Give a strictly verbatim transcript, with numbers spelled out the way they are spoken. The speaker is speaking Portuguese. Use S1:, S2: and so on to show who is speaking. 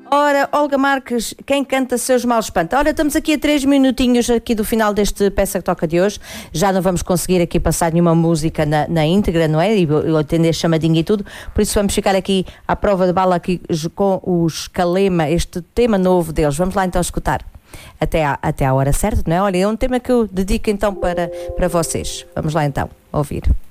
S1: Ora, Olga Marques, quem canta seus males espanta. Ora, estamos aqui a três minutinhos aqui do final deste Peça que Toca de hoje. Já não vamos conseguir aqui passar nenhuma música na, na íntegra, não é? E eu atender chamadinha e tudo. Por isso vamos ficar aqui à prova de bala aqui com os Calema, este tema novo deles. Vamos lá então escutar. Até à, até à hora certa, não é? Olha, é um tema que eu dedico então para, para vocês. Vamos lá então ouvir.